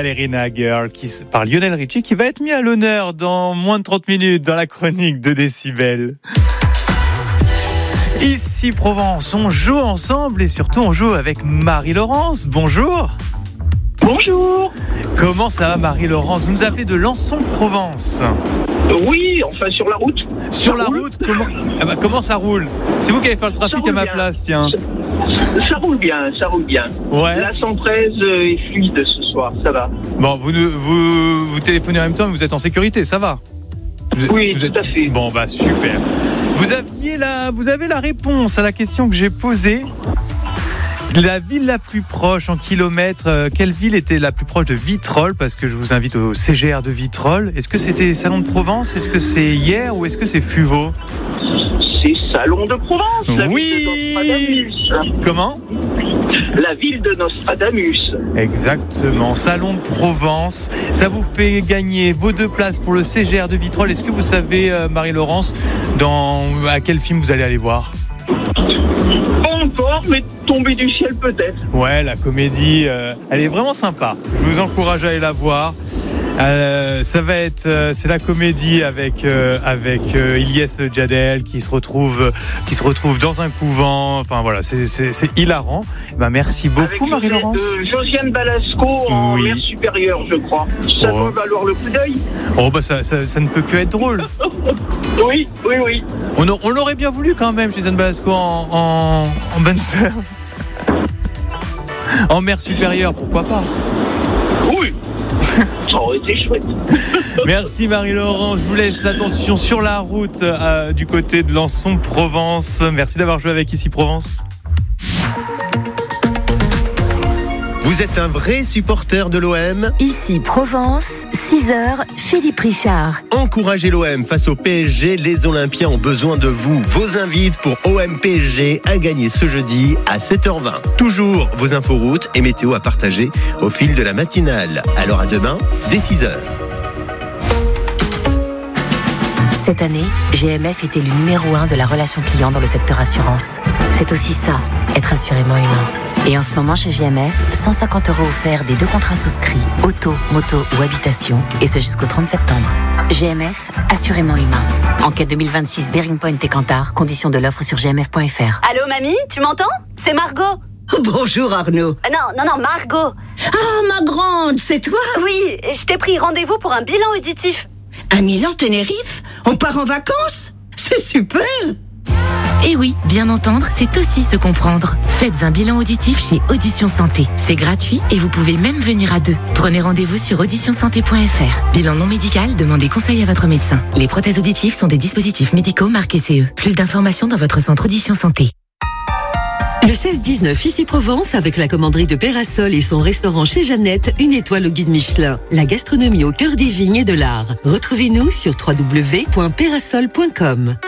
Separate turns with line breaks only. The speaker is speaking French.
Ballerina Girl par Lionel Richie qui va être mis à l'honneur dans moins de 30 minutes dans la chronique de Décibel. Ici Provence, on joue ensemble et surtout on joue avec Marie-Laurence. Bonjour.
Bonjour.
Comment ça va Marie-Laurence? Vous nous appelez de Lançon-Provence.
Oui, enfin sur la route.
Sur la route, comment ça roule? C'est vous qui allez faire le trafic à ma place, tiens.
Ça roule bien.
Ouais.
La 113 est fluide ce soir, ça va.
Bon, vous téléphonez en même temps, mais vous êtes en sécurité, ça va?
Oui, tout à fait.
Bon, bah super. Vous avez la réponse à la question que j'ai posée. La ville la plus proche en kilomètres, quelle ville était la plus proche de Vitrolles? Parce que je vous invite au CGR de Vitrolles. Est-ce que c'était Salon de Provence? Est-ce que c'est Hyères ou est-ce que c'est Fuveau?
C'est Salon de Provence, la
oui.
ville de Nostradamus.
Comment?
La ville de Nostradamus.
Exactement, Salon de Provence. Ça vous fait gagner vos 2 places pour le CGR de Vitrolles. Est-ce que vous savez, Marie-Laurence, à quel film vous allez aller voir?
Pas encore, mais tombé du ciel peut-être.
Ouais, la comédie, elle est vraiment sympa. Je vous encourage à aller la voir. Ça va être, c'est la comédie avec Ilyes Jadel qui se retrouve dans un couvent. Enfin voilà, c'est hilarant. Ben, merci beaucoup Marie-Laurence.
Josiane Balasco en mer supérieure, je crois. Ça doit valoir le coup d'œil.
Oh bah ça ne peut que être drôle.
Oui.
On l'aurait bien voulu quand même, Josiane Balasco en bonne sœur. En mer supérieure, pourquoi pas?
Oui. Ça aurait été chouette.
Merci Marie-Laurence, je vous laisse attention sur la route du côté de Lançon-Provence. Merci d'avoir joué avec Ici Provence.
Vous êtes un vrai supporter de l'OM?
Ici Provence, 6h, Philippe Richard.
Encouragez l'OM face au PSG, les Olympiens ont besoin de vous. Vos invites pour OM PSG à gagner ce jeudi à 7h20. Toujours vos inforoutes et météo à partager au fil de la matinale. Alors à demain, dès 6h.
Cette année, GMF était le numéro 1 de la relation client dans le secteur assurance. C'est aussi ça, être assurément humain. Et en ce moment chez GMF, 150 € offerts des 2 contrats souscrits, auto, moto ou habitation, et ce jusqu'au 30 septembre. GMF, assurément humain. Enquête 2026, Bearing Point et Kantar, conditions de l'offre sur gmf.fr.
Allô mamie, tu m'entends? C'est Margot.
Bonjour Arnaud.
Non, Margot.
Ah ma grande, c'est toi?
Oui, je t'ai pris rendez-vous pour un bilan auditif.
À Milan-Tenerife? On part en vacances? C'est super!
Et oui, bien entendre, c'est aussi se comprendre. Faites un bilan auditif chez Audition Santé. C'est gratuit et vous pouvez même venir à 2. Prenez rendez-vous sur auditionsanté.fr. Bilan non médical, demandez conseil à votre médecin. Les prothèses auditives sont des dispositifs médicaux marqués CE. Plus d'informations dans votre centre Audition Santé.
Le 16-19 Ici Provence avec la commanderie de Pérasol et son restaurant chez Jeannette, 1 étoile au guide Michelin. La gastronomie au cœur des vignes et de l'art. Retrouvez-nous sur www.perasol.com.